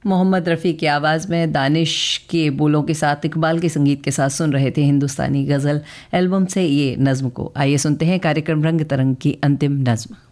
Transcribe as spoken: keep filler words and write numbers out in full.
मोहम्मद रफ़ी की आवाज़ में दानिश के बोलों के साथ इकबाल के संगीत के साथ सुन रहे थे हिंदुस्तानी गज़ल एल्बम से ये नज़्म को। आइए सुनते हैं कार्यक्रम रंग तरंग की अंतिम नज़्म।